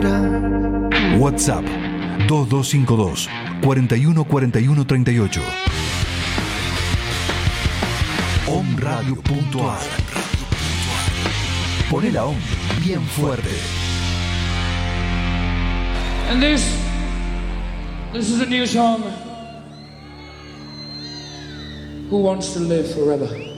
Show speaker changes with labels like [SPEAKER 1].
[SPEAKER 1] WhatsApp 2252 414138. Omradio.ar. Poné la OM bien fuerte.
[SPEAKER 2] And this is a new song. Who wants to live forever?